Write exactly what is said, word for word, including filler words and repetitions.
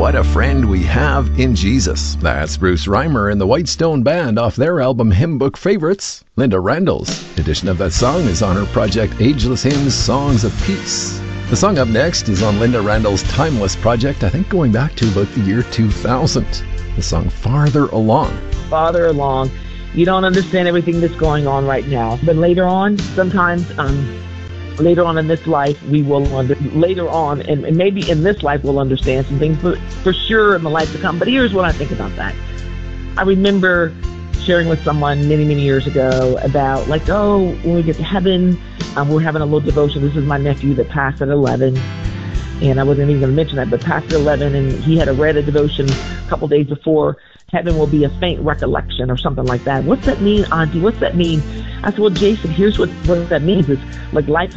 What a Friend We Have in Jesus. That's Bruce Reimer and the Whitestone Band off their album Hymn Book Favorites. Linda Randall's edition of that song is on her project Ageless Hymns, Songs of Peace. The song up next is on Linda Randall's Timeless project, I think going back to about the year two thousand. The song Farther Along. Farther along. You don't understand everything that's going on right now. But later on, sometimes, um, later on in this life, we will, under, later on, and, and maybe in this life we'll understand some things, but for sure in the life to come. But here's what I think about that. I remember sharing with someone many, many years ago about, like, oh, when we get to heaven, um, we're having a little devotion. This is my nephew that passed at eleven. And I wasn't even going to mention that, but passed at eleven, and he had a read a devotion a couple days before. Heaven will be a faint recollection or something like that. What's that mean, Auntie? What's that mean? I said, well, Jason, here's what, what that means. It's like life